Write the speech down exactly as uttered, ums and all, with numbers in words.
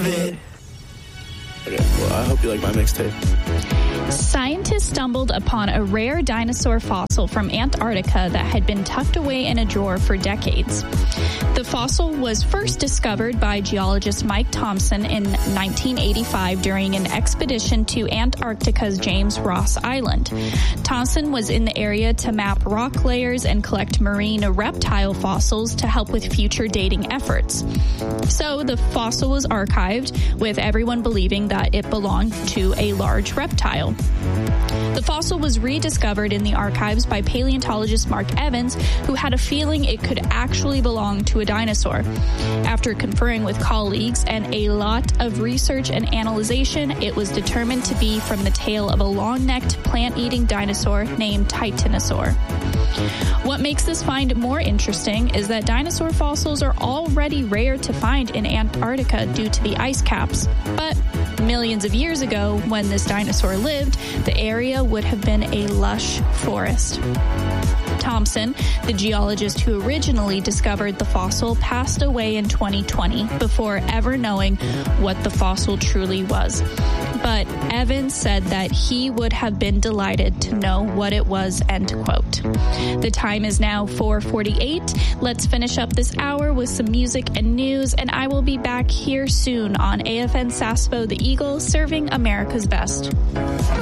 of it. Okay, well, I hope you like my mixtape. Scientists stumbled upon a rare dinosaur fossil from Antarctica that had been tucked away in a drawer for decades. The fossil was first discovered by geologist Mike Thompson in nineteen eighty-five during an expedition to Antarctica's James Ross Island. Thompson was in the area to map rock layers and collect marine reptile fossils to help with future dating efforts. So the fossil was archived, with everyone believing that it belonged to a large reptile. The fossil was rediscovered in the archives by paleontologist Mark Evans, who had a feeling it could actually belong to a dinosaur. After conferring with colleagues and a lot of research and analyzation, it was determined to be from the tail of a long-necked plant-eating dinosaur named Titanosaur. What makes this find more interesting is that dinosaur fossils are already rare to find in Antarctica due to the ice caps. But millions of years ago, when this dinosaur lived, the area would have been a lush forest. Thompson, the geologist who originally discovered the fossil, passed away in twenty twenty before ever knowing what the fossil truly was. But Evans said that he would have been delighted to know what it was, end quote. The time is now four forty-eight. Let's finish up this hour with some music and news, and I will be back here soon on A F N Sasebo, the Eagle, serving America's best.